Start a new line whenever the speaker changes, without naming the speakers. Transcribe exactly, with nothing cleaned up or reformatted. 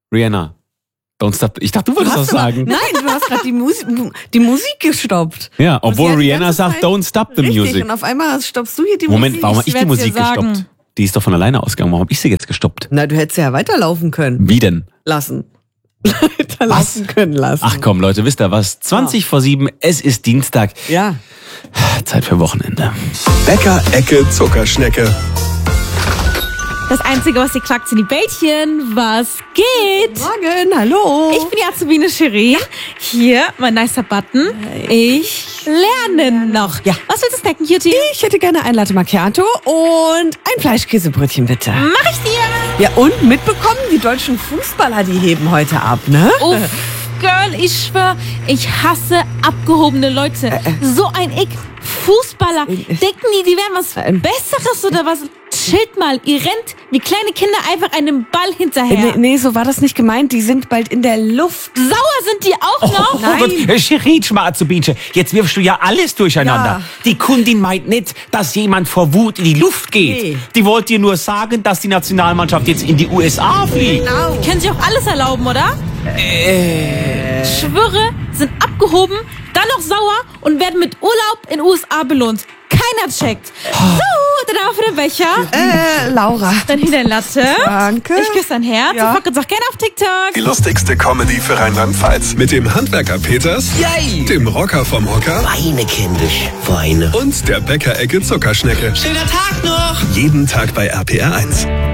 Rihanna. Don't stop. Ich dachte, du wolltest das sagen.
Nein, du hast gerade die, Musi die Musik gestoppt.
Ja, obwohl Rihanna sagt, don't stop the
richtig,
music.
Und auf einmal stoppst du hier die
Moment,
Musik.
warum habe ich die Musik
sagen.
gestoppt? Die ist doch von alleine ausgegangen. Warum habe ich sie jetzt gestoppt?
Na, du hättest ja weiterlaufen können.
Wie denn?
Lassen. Weiterlaufen können lassen.
Ach komm, Leute, wisst ihr was? zwanzig vor sieben, es ist Dienstag.
Ja.
Zeit für Wochenende.
Bäcker-Ecke Zuckerschnecke.
Das Einzige, was ihr klagt, sind die Bällchen. Was geht?
Morgen, hallo.
Ich bin die Azubine Cherie. Hier, mein nicer Button. Ich lerne noch.
Ja.
Was willst du snacken, Cutie?
Ich hätte gerne ein Latte Macchiato und ein Fleischkäsebrötchen, bitte.
Mach ich dir.
Ja, und mitbekommen, die deutschen Fußballer, die heben heute ab, ne?
Uff, Girl, ich schwör, ich hasse abgehobene Leute. So ein Ick. Fußballer. Denken die, die wären was Besseres oder was? Chillt mal, ihr rennt wie kleine Kinder einfach einem Ball hinterher.
Nee, nee, so war das nicht gemeint. Die sind bald in der Luft.
Sauer sind die auch noch?
Nein.
Oh Gott, Cherie, Schmarzubinche, jetzt wirfst du ja alles durcheinander.
Ja.
Die Kundin meint nicht, dass jemand vor Wut in die Luft geht.
Nee.
Die wollte dir nur sagen, dass die Nationalmannschaft jetzt in die U S A fliegt.
Genau.
Können sich auch alles erlauben, oder?
Äh.
Schwöre, sind abgehoben, dann noch sauer und werden mit Urlaub in U S A belohnt. Keiner checkt. So, dann haben wir für den Becher.
Äh, Laura.
Dann hier dein Latte.
Danke.
Ich küsse dein Herz.
Ja.
Und folgt uns auch gerne auf TikTok.
Die lustigste Comedy für Rheinland-Pfalz. Mit dem Handwerker Peters,
Yay!
dem Rocker vom Hocker
Weine, kindisch, Weine.
und der Bäcker-Ecke Zuckerschnecke.
Schöner Tag noch!
Jeden Tag bei R P R eins.